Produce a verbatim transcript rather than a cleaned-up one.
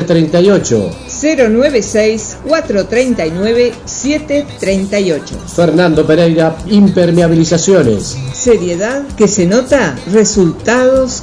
treinta y ocho. cero nueve seis, cuatro tres nueve, siete tres ocho. Fernando Pereira, Impermeabilizaciones. Seriedad que se nota, resultados